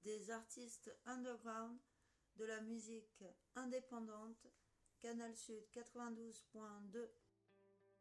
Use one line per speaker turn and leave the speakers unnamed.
des artistes underground, de la musique indépendante. Canal Sud 92.2